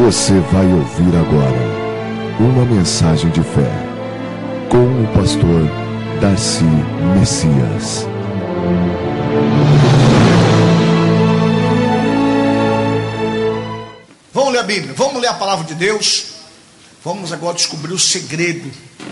Você vai ouvir agora uma mensagem de fé com o pastor Darcy Messias. Vamos ler a Bíblia, vamos ler a palavra de Deus. Vamos agora descobrir o segredo.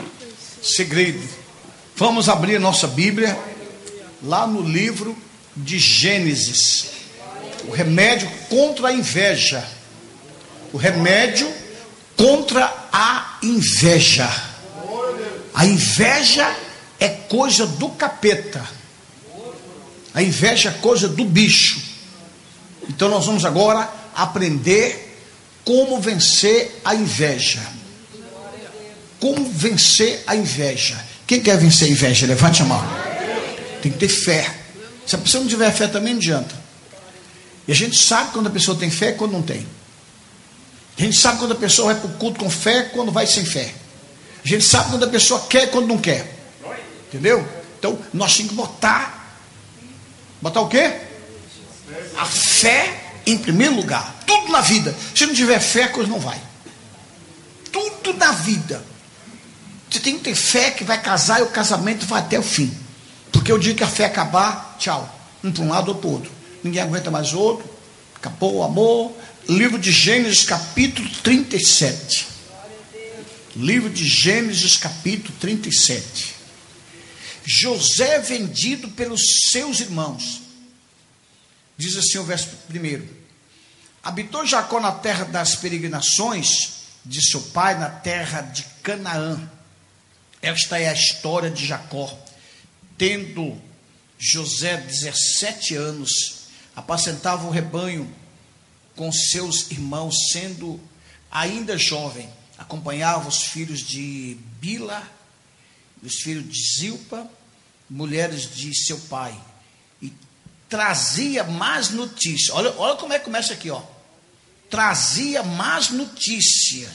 Vamos abrir nossa Bíblia lá no livro de Gênesis. O remédio contra a inveja. O remédio contra a inveja. A inveja é coisa do capeta. A inveja é coisa do bicho. Então nós vamos agora aprender como vencer a inveja. Como vencer a inveja. Quem quer vencer a inveja? Levante a mão. Tem que ter fé. Se a pessoa não tiver fé também não adianta. E a gente sabe quando a pessoa tem fé e quando não tem. A gente sabe quando a pessoa vai para o culto com fé e quando vai sem fé. A gente sabe quando a pessoa quer e quando não quer. Entendeu? Então nós temos que botar o quê? A fé em primeiro lugar. Tudo na vida. Se não tiver fé, a coisa não vai. Tudo na vida. Você tem que ter fé que vai casar e o casamento vai até o fim. Porque o dia que a fé acabar, tchau. Um para um lado, outro para o outro. Ninguém aguenta mais o outro. Acabou o amor. Livro de Gênesis, capítulo 37. Livro de Gênesis, capítulo 37. José é vendido pelos seus irmãos. Diz assim o verso 1. Habitou Jacó na terra das peregrinações de seu pai, na terra de Canaã. Esta é a história de Jacó. Tendo José 17 anos, apacentava o rebanho com seus irmãos, sendo ainda jovem. Acompanhava os filhos de Bila, os filhos de Zilpa, mulheres de seu pai, e trazia más notícias. Olha como é que começa aqui, ó. Trazia más notícias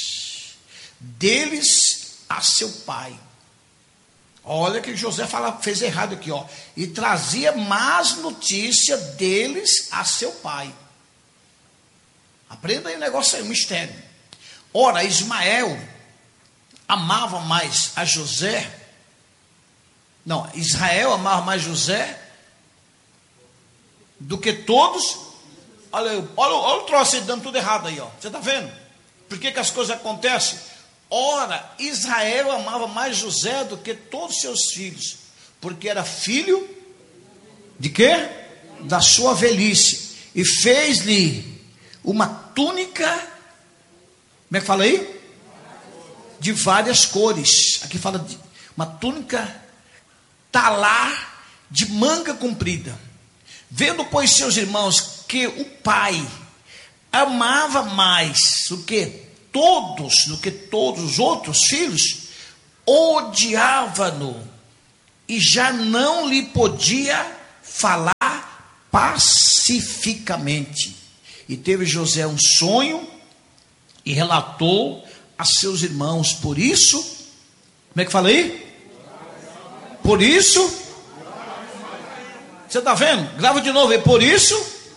deles a seu pai. Olha que José fez errado aqui, ó. E trazia más notícias deles a seu pai. Aprenda aí o negócio aí, o mistério. Ora, Ismael amava mais a José. Não, Israel amava mais José do que todos. Olha o troço aí dando tudo errado aí, ó. Você está vendo? Por que as coisas acontecem? Ora, Israel amava mais José do que todos os seus filhos, porque era filho de quê? Da sua velhice. E fez-lhe uma túnica, como é que fala aí? De várias cores. Aqui fala de uma túnica talar de manga comprida. Vendo, pois, seus irmãos que o pai amava mais do que todos os outros filhos, odiava-no e já não lhe podia falar pacificamente. E teve José um sonho e relatou a seus irmãos. Por isso, como é que fala aí? Por isso, você está vendo? Grava de novo aí. Por isso,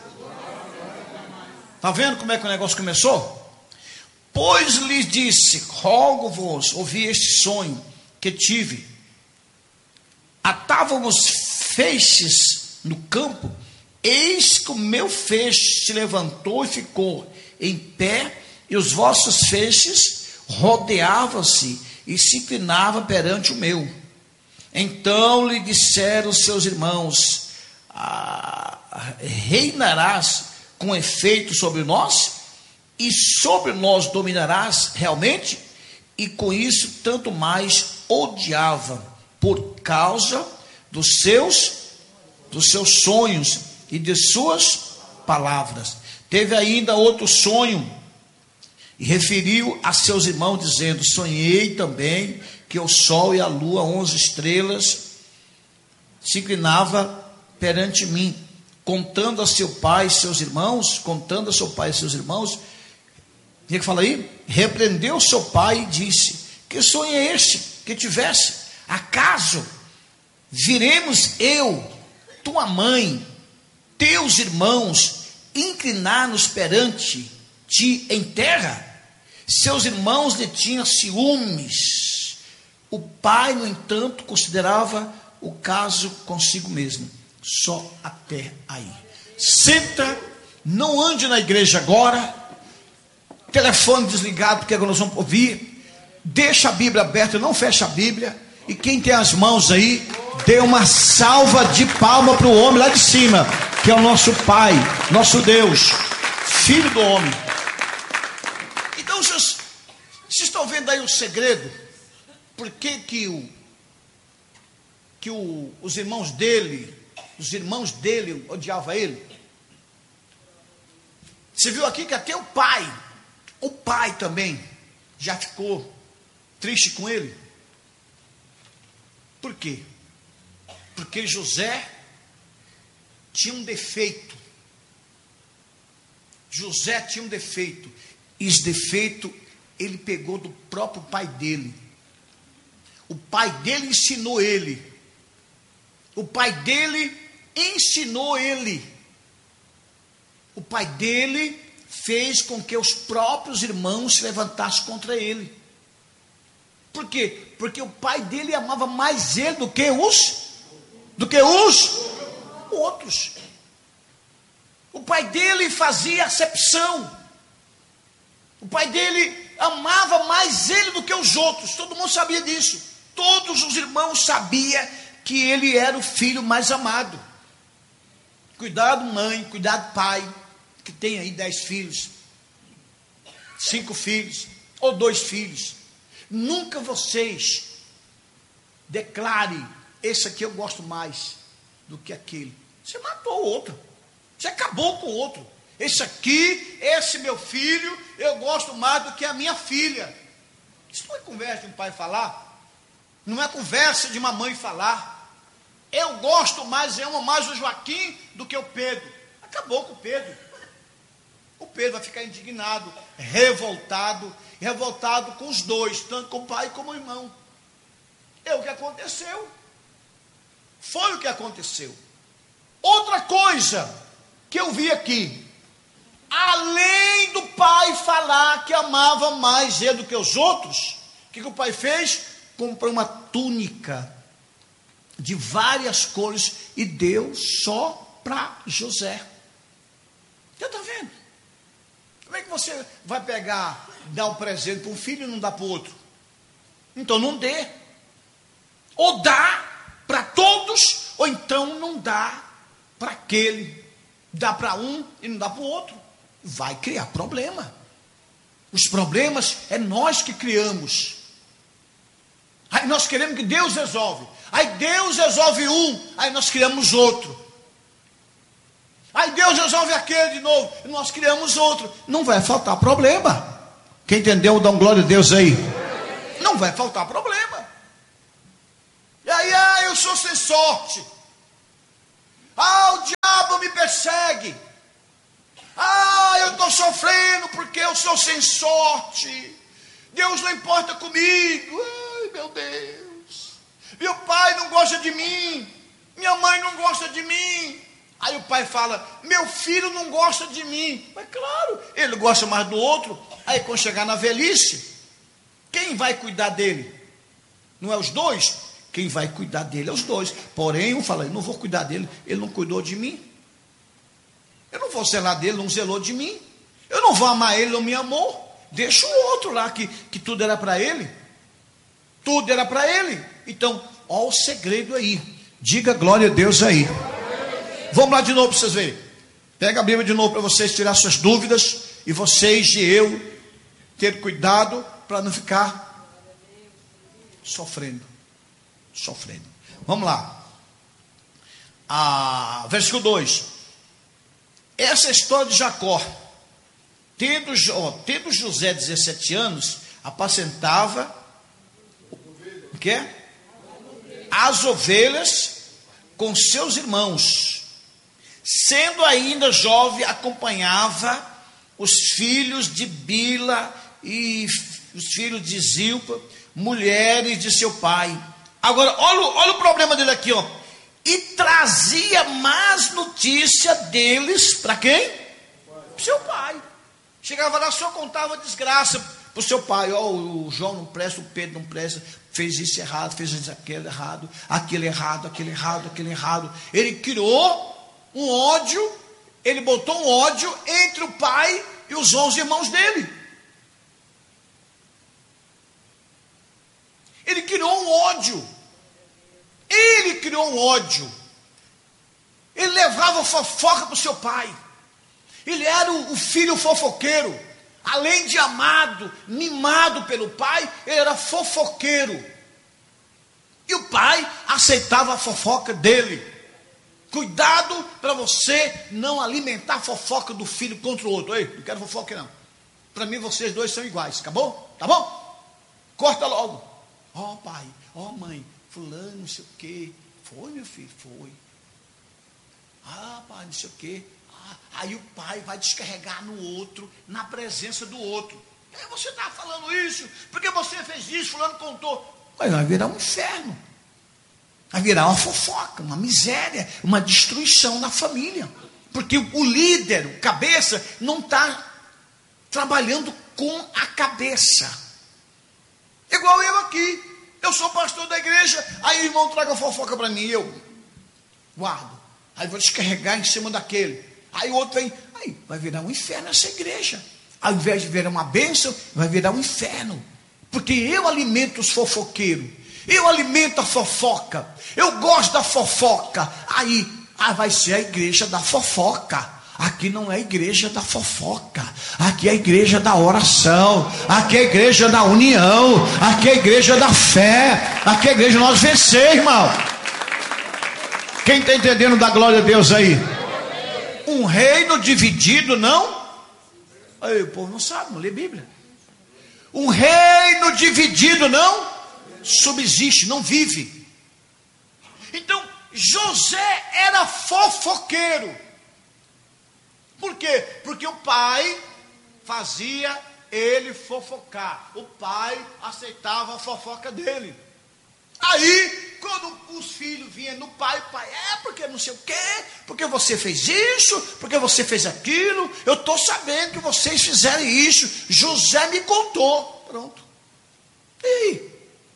está vendo como é que o negócio começou? Pois lhes disse: rogo-vos, ouvi este sonho que tive. Atávamos feixes no campo, eis que o meu feixe se levantou e ficou em pé, e os vossos feixes rodeavam-se e se inclinavam perante o meu. Então lhe disseram os seus irmãos: reinarás com efeito sobre nós? E sobre nós dominarás realmente? E com isso tanto mais odiava, por causa dos seus sonhos e de suas palavras. Teve ainda outro sonho e referiu a seus irmãos, dizendo: sonhei também que o sol e a lua, 11 estrelas, se inclinava perante mim. Contando a seu pai e seus irmãos, o que fala aí? Repreendeu seu pai e disse: que sonho é este que tivesse? Acaso viremos eu, tua mãe, teus irmãos, inclinar-nos perante ti em terra, seus irmãos lhe tinham ciúmes. O pai, no entanto, considerava o caso consigo mesmo. Só até aí. Senta, não ande na igreja agora, telefone desligado, porque agora nós vamos ouvir. Deixa a Bíblia aberta, não fecha a Bíblia. E quem tem as mãos aí, dê uma salva de palma para o homem lá de cima, que é o nosso Pai, nosso Deus, Filho do homem. Então, vocês estão vendo aí o segredo? Por que os irmãos dele odiavam ele? Você viu aqui que até o pai também já ficou triste com ele. Por quê? Porque José tinha um defeito. José tinha um defeito. E esse defeito ele pegou do próprio pai dele. O pai dele ensinou ele. O pai dele ensinou ele. O pai dele fez com que os próprios irmãos se levantassem contra ele. Por quê? Porque o pai dele amava mais ele do que os outros. O pai dele fazia acepção. O pai dele amava mais ele do que os outros. Todo mundo sabia disso. Todos os irmãos sabiam que ele era o filho mais amado. Cuidado, mãe, cuidado, pai, que tem aí 10 filhos, 5 filhos ou 2 filhos. Nunca vocês declarem: esse aqui eu gosto mais do que aquele. Você matou o outro. Você acabou com o outro. Esse meu filho, eu gosto mais do que a minha filha. Isso não é conversa de um pai falar. Não é conversa de uma mãe falar. Eu gosto mais, eu amo mais o Joaquim do que o Pedro. Acabou com o Pedro. O Pedro vai ficar indignado, revoltado com os dois, tanto com o pai como o irmão. É o que aconteceu. Foi o que aconteceu. Outra coisa que eu vi aqui, além do pai falar que amava mais ele do que os outros, o que o pai fez? Comprou uma túnica de várias cores e deu só para José. Você está vendo? Como é que você vai dar um presente para um filho e não dá para o outro? Então não dê. Ou dá para todos, ou então não dá para aquele. Dá para um e não dá para o outro. Vai criar problema. Os problemas é nós que criamos. Aí nós queremos que Deus resolve. Aí Deus resolve um, aí nós criamos outro. Aí Deus resolve aquele de novo, e nós criamos outro. Não vai faltar problema. Quem entendeu, dá um glória a Deus aí. Não vai faltar problema. E aí, eu sou sem sorte. O diabo me persegue. Eu estou sofrendo porque eu sou sem sorte. Deus não importa comigo. Ai, meu Deus. Meu pai não gosta de mim. Minha mãe não gosta de mim. Aí o pai fala: meu filho não gosta de mim. Mas claro, ele gosta mais do outro. Aí quando chegar na velhice, quem vai cuidar dele? Não é os dois? Quem vai cuidar dele é os dois. Porém, um fala: eu não vou cuidar dele, ele não cuidou de mim. Eu não vou zelar dele, não zelou de mim. Eu não vou amar ele, não me amou. Deixa o outro lá, que tudo era para ele. Tudo era para ele. Então, ó o segredo aí. Diga glória a Deus aí. Vamos lá de novo para vocês verem. Pega a Bíblia de novo para vocês tirar suas dúvidas. E vocês e eu ter cuidado para não ficar sofrendo. Vamos lá. Versículo 2. Essa é a história de Jacó. Tendo José 17 anos, apacentava o quê? As ovelhas com seus irmãos. Sendo ainda jovem, acompanhava os filhos de Bila e os filhos de Zilpa, mulheres de seu pai. Agora, olha o problema dele aqui, ó. E trazia más notícia deles para quem? Seu pai. Chegava lá, só contava desgraça para o seu pai. O João não presta, o Pedro não presta, fez isso errado, fez isso, aquele errado, aquele errado, aquele errado, aquele errado. Ele criou um ódio, ele botou um ódio entre o pai e os 11 irmãos dele. Ele criou um ódio. Ele criou um ódio. Ele levava fofoca para o seu pai. Ele era o filho fofoqueiro. Além de amado, mimado pelo pai, ele era fofoqueiro. E o pai aceitava a fofoca dele. Cuidado para você não alimentar a fofoca do filho contra o outro. Ei, não quero fofoca não. Para mim vocês dois são iguais, acabou? Tá bom? Corta logo. Ó pai, ó mãe, fulano não sei o quê. Foi meu filho, foi. Ah pai, não sei o quê. Aí o pai vai descarregar no outro, na presença do outro. Você está falando isso, porque você fez isso, fulano contou. Mas vai virar um inferno. Vai virar uma fofoca, uma miséria, uma destruição na família. Porque o líder, o cabeça, não está trabalhando com a cabeça. Igual eu aqui. Eu sou pastor da igreja, aí o irmão traga fofoca para mim, eu guardo. Aí vou descarregar em cima daquele. Aí o outro vem, aí vai virar um inferno essa igreja. Ao invés de virar uma bênção, vai virar um inferno. Porque eu alimento os fofoqueiros, eu alimento a fofoca, eu gosto da fofoca. Aí vai ser a igreja da fofoca. Aqui não é a igreja da fofoca, aqui é a igreja da oração, aqui é a igreja da união, aqui é a igreja da fé, aqui é a igreja de nós vencer, irmão. Quem está entendendo da glória a Deus aí? Um reino dividido não? Aí o povo não sabe, não lê Bíblia. Um reino dividido não subsiste, não vive. Então José era fofoqueiro. Por quê? Porque o pai fazia ele fofocar. O pai aceitava a fofoca dele. Aí, quando os filhos vinham no pai, o pai, porque não sei o quê, porque você fez isso, porque você fez aquilo, eu estou sabendo que vocês fizeram isso, José me contou. Pronto. E aí?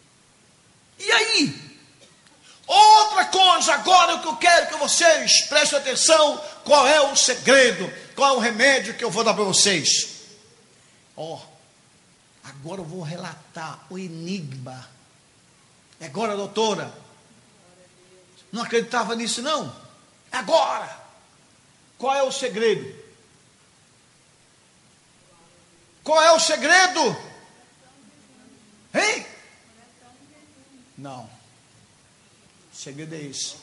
E aí? Outra coisa, agora que eu quero que vocês prestem atenção, qual é o segredo, qual é o remédio que eu vou dar para vocês? Agora eu vou relatar o enigma. Agora, doutora, não acreditava nisso não? Agora, qual é o segredo? Qual é o segredo? Hein? Não. O segredo é esse.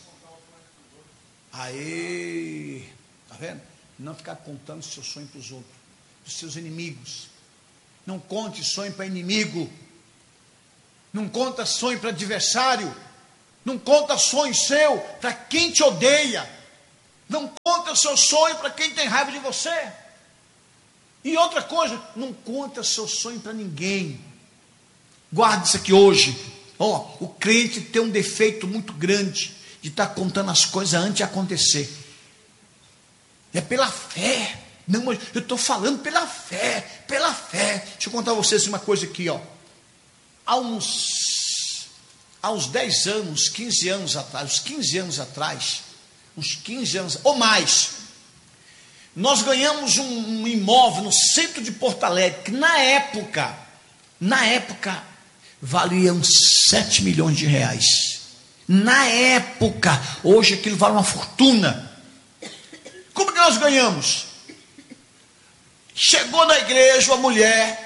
Aí, tá vendo? Não ficar contando seu sonho para os outros, para os seus inimigos. Não conte sonho para inimigo. Não conta sonho para adversário. Não conta sonho seu para quem te odeia. Não conta seu sonho para quem tem raiva de você. E outra coisa, não conta seu sonho para ninguém. Guarde isso aqui hoje. O crente tem um defeito muito grande de estar contando as coisas antes de acontecer. É pela fé. Não, eu estou falando pela fé. Pela fé. Deixa eu contar a vocês uma coisa aqui, Há uns 10 anos, 15 anos atrás, uns 15 anos atrás, uns 15 anos, ou mais, nós ganhamos um imóvel no centro de Porto Alegre, que na época, valia uns 7 milhões de reais. Na época, hoje aquilo vale uma fortuna. Como que nós ganhamos? Chegou na igreja uma mulher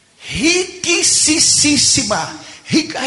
riquíssima, rica.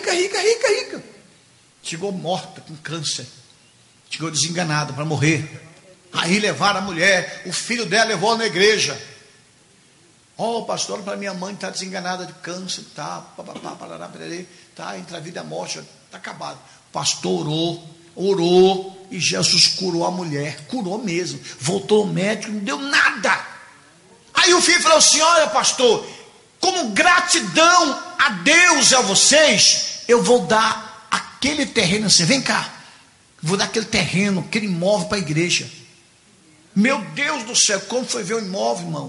Chegou morta com câncer, chegou desenganada para morrer. Aí levaram a mulher, o filho dela levou na igreja. Pastor, para minha mãe está desenganada de câncer, tá entre a vida e a morte, está acabado. O pastor orou e Jesus curou a mulher, curou mesmo. Voltou ao médico, não deu nada. Aí o filho falou assim: olha, pastor, como gratidão a Deus e a vocês, eu vou dar aquele terreno assim, vem cá, vou dar aquele terreno, aquele imóvel para a igreja. Meu Deus do céu, como foi ver o imóvel, irmão?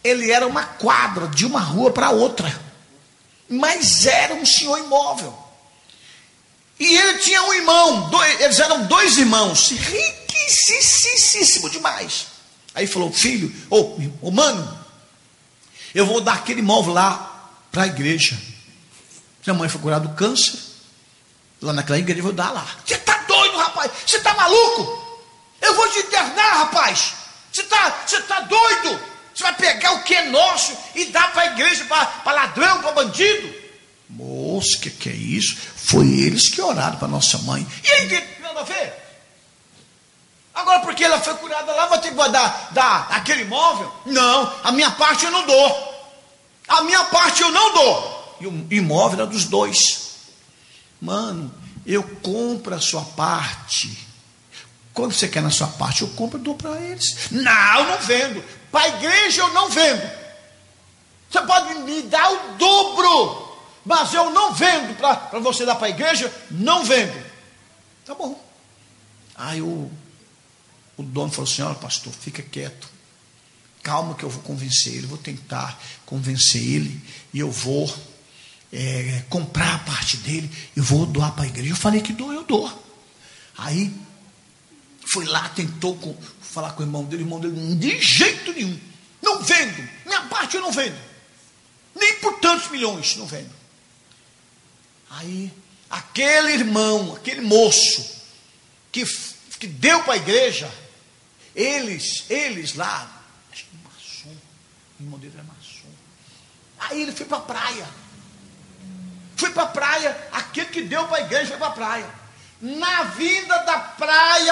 ele era uma quadra de uma rua para outra, mas era um senhor imóvel. E ele tinha um irmão, eles eram dois irmãos, riquíssimo demais. Aí falou: filho, mano, eu vou dar aquele imóvel lá para a igreja. Minha mãe foi curada do câncer, lá naquela igreja, eu vou dar lá. Você está doido, rapaz? Você está maluco? Eu vou te internar, rapaz. Você tá doido? Você vai pegar o que é nosso e dar para a igreja, para ladrão, para bandido? Moço, que é isso? Foi eles que oraram para nossa mãe. E aí, tem nada a ver? Agora, porque ela foi curada lá, vai ter que dar aquele imóvel? Não, a minha parte eu não dou. A minha parte eu não dou. E o imóvel era dos dois. Mano, eu compro a sua parte. Quando você quer na sua parte, eu compro e dou para eles. Não, eu não vendo. Para a igreja eu não vendo. Você pode me dar o dobro, mas eu não vendo para você dar para a igreja. Não vendo. Tá bom. Aí o dono falou assim: olha, pastor, fica quieto, calma que eu vou convencer ele, vou tentar convencer ele, e eu vou comprar a parte dele, e vou doar para a igreja. Eu falei que dou, eu dou. Aí foi lá, tentou falar com o irmão dele de jeito nenhum, não vendo, minha parte eu não vendo, nem por tantos milhões, não vendo. Aí aquele irmão, aquele moço que deu para a igreja, eles lá, acho que maçom, o irmão dele era maçom. Aí ele foi para a praia, aquele que deu para a igreja foi para a praia. Na vinda da praia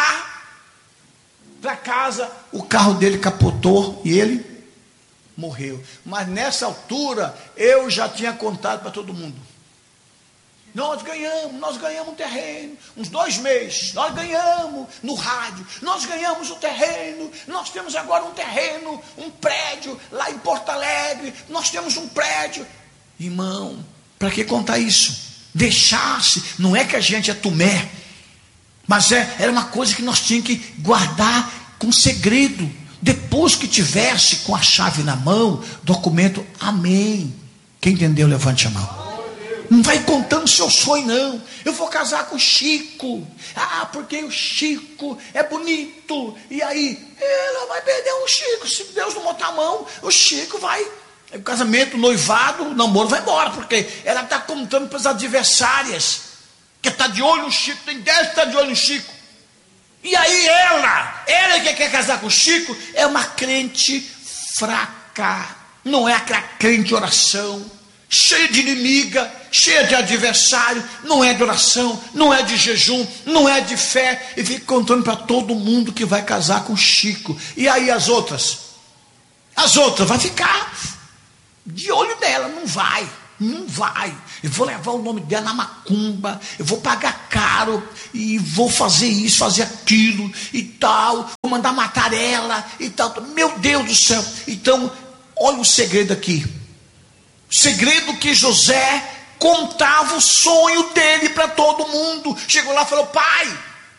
para casa, o carro dele capotou e ele morreu. Mas nessa altura eu já tinha contado para todo mundo. Nós ganhamos um terreno, uns 2 meses, nós ganhamos no rádio, nós ganhamos o terreno, nós temos agora um terreno, um prédio lá em Porto Alegre, nós temos um prédio. Irmão, para que contar isso? Deixasse, não é que a gente é tumé, mas era uma coisa que nós tínhamos que guardar com segredo. Depois que tivesse com a chave na mão, documento, amém. Quem entendeu, levante a mão. Não vai contando seu sonho, não. Eu vou casar com o Chico. Porque o Chico é bonito. E aí, ela vai perder o Chico. Se Deus não botar a mão, o Chico vai. O casamento, o noivado, o namoro vai embora. Porque ela está contando para as adversárias. Que está de olho no Chico. Tem 10 que está de olho no Chico. E aí ela que quer casar com o Chico, é uma crente fraca. Não é aquela crente de oração, cheia de inimiga, cheia de adversário, não é de oração, não é de jejum, não é de fé, e fica contando para todo mundo que vai casar com o Chico. E aí as outras vai ficar de olho nela, não vai, eu vou levar o nome dela na macumba, eu vou pagar caro, e vou fazer isso, fazer aquilo, e tal, vou mandar matar ela, e tal, meu Deus do céu. Então, olha o segredo aqui, o segredo que José contava o sonho dele para todo mundo. Chegou lá e falou: pai,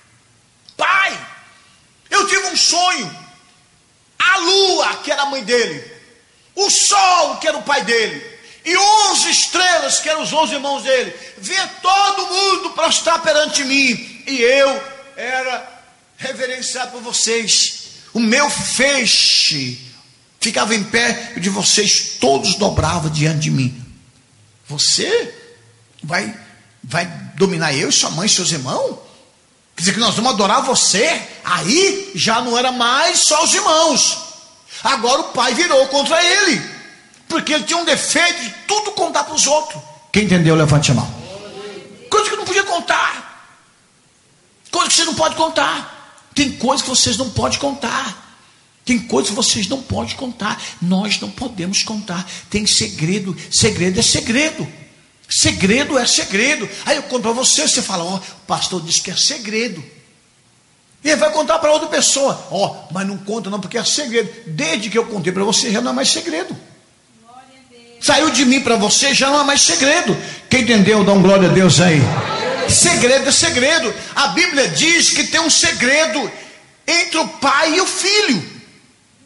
eu tive um sonho. A lua, que era a mãe dele, o sol, que era o pai dele, e 11 estrelas, que eram os 11 irmãos dele, via todo mundo prostrar perante mim, e eu era reverenciado por vocês. O meu feixe ficava em pé de vocês, todos dobravam diante de mim. Você vai dominar eu e sua mãe e seus irmãos? Quer dizer que nós vamos adorar você? Aí já não era mais só os irmãos. Agora o pai virou contra ele, porque ele tinha um defeito de tudo contar para os outros. Quem entendeu, levante a mão. Coisa que não podia contar, coisa que você não pode contar. Tem coisa que vocês não podem contar. Tem coisas que vocês não podem contar. Nós não podemos contar. Tem segredo. Segredo é segredo. Segredo é segredo. Aí eu conto para você, você fala: ó, o pastor disse que é segredo. E ele vai contar para outra pessoa: ó, mas não conta não, porque é segredo. Desde que eu contei para você, já não é mais segredo. Saiu de mim para você, já não é mais segredo. Quem entendeu, dá um glória a Deus aí. Segredo é segredo. A Bíblia diz que tem um segredo entre o pai e o filho.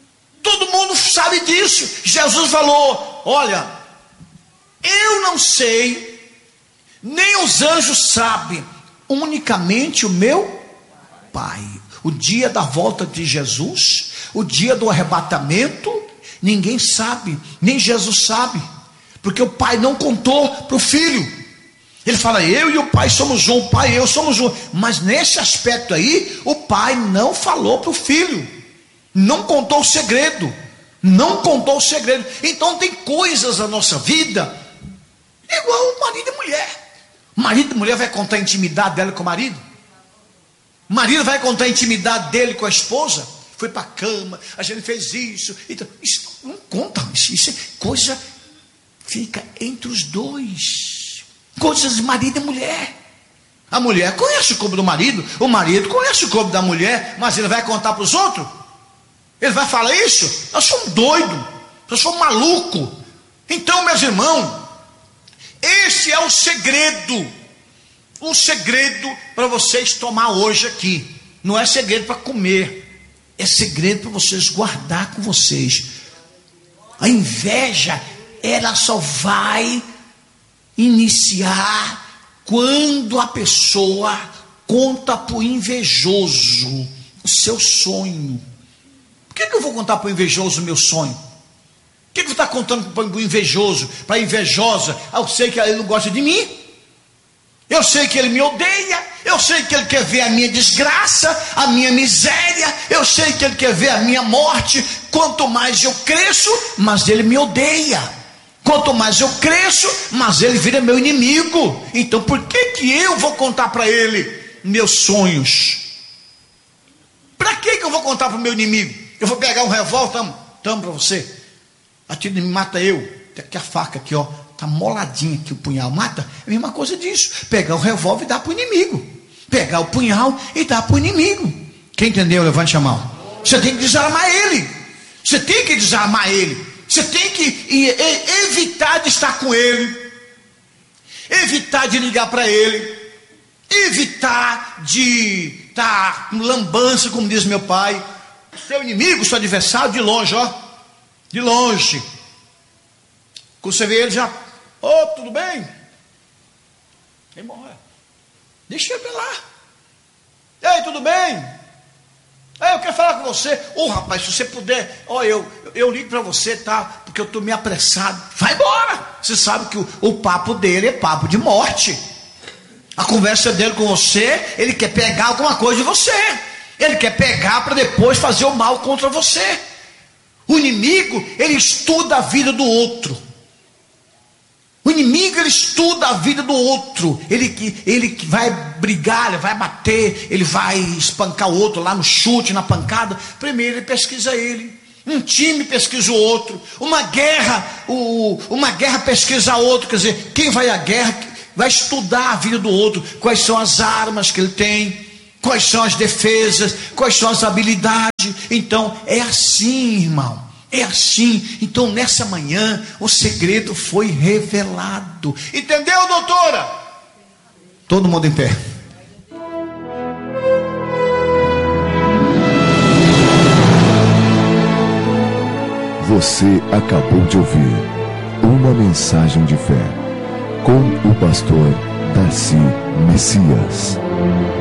Todo mundo sabe disso. Jesus falou: olha, eu não sei, nem os anjos sabem, unicamente o meu Pai. O dia da volta de Jesus, o dia do arrebatamento, ninguém sabe, nem Jesus sabe, porque o Pai não contou para o Filho. Ele fala: eu e o Pai somos um, o Pai e eu somos um. Mas nesse aspecto aí, o Pai não falou para o Filho, não contou o segredo, não contou o segredo. Então tem coisas na nossa vida igual marido e mulher. Marido e mulher vai contar a intimidade dela com o marido. O marido vai contar a intimidade dele com a esposa. Foi para a cama, a gente fez isso. Então, isso não conta, isso é coisa, fica entre os dois. Coisas de marido e mulher. A mulher conhece o corpo do marido, o marido conhece o corpo da mulher, mas ele vai contar para os outros? Ele vai falar isso? Eu sou um doido, eu sou um maluco. Então, meus irmãos, esse é o segredo. O segredo para vocês tomar hoje aqui. Não é segredo para comer, é segredo para vocês guardar com vocês. A inveja, ela só vai iniciar quando a pessoa conta para o invejoso o seu sonho. Por que eu vou contar para o invejoso o meu sonho? Por que você está contando para o invejoso, para a invejosa? Eu sei que ele não gosta de mim, eu sei que ele me odeia, eu sei que ele quer ver a minha desgraça, a minha miséria, eu sei que ele quer ver a minha morte. Quanto mais eu cresço, mais ele me odeia. Quanto mais eu cresço, mais ele vira meu inimigo. Então por que eu vou contar para ele meus sonhos? Para que eu vou contar para o meu inimigo? Eu vou pegar um revólver, tamo para você. Atira e me mata eu. Tem aqui a faca aqui, ó, tá moladinha aqui o punhal, mata. É a mesma coisa disso. Pegar o revólver e dar para o inimigo. Pegar o punhal e dar para o inimigo. Quem entendeu? Levante a mão. Você tem que desarmar ele. Você tem que desarmar ele. Você tem que evitar de estar com ele, evitar de ligar para ele, evitar de estar com lambança, como diz meu pai. Seu inimigo, seu adversário, de longe, ó, de longe. Quando você vê ele já, tudo bem? Ele morre. Deixa ele lá. Ei, tudo bem? Eu quero falar com você. Rapaz, se você puder, eu ligo para você, tá? Porque eu estou meio apressado. Vai embora. Você sabe que o papo dele é papo de morte. A conversa dele com você, ele quer pegar alguma coisa de você. Ele quer pegar para depois fazer o mal contra você. O inimigo, ele estuda a vida do outro. O inimigo, ele estuda a vida do outro. Ele vai brigar, ele vai bater, ele vai espancar o outro lá no chute, na pancada. Primeiro ele pesquisa ele. Um time pesquisa o outro. Uma guerra pesquisa o outro. Quer dizer, quem vai à guerra vai estudar a vida do outro. Quais são as armas que ele tem, quais são as defesas, quais são as habilidades. Então é assim, irmão. É assim. Então nessa manhã o segredo foi revelado. Entendeu, doutora? Todo mundo em pé. Você acabou de ouvir uma mensagem de fé com o pastor Darcy Messias.